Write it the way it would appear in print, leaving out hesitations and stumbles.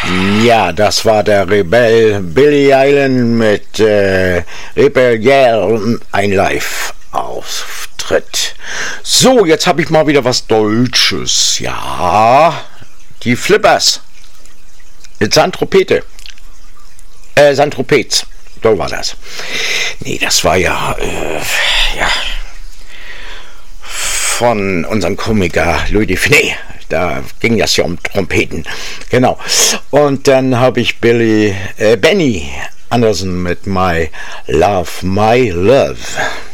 Ja, das war der Rebell Billy Island mit Rebel Yell, ein Live-Auftritt. So, jetzt habe ich mal wieder was Deutsches. Ja, die Flippers. Mit Sandtropete. Sandtropez. So war das. Nee, das war ja von unserem Komiker Louis Define. Da ging das ja um Trompeten. Genau. Und dann habe ich Benny Anderson mit My Love, My Love.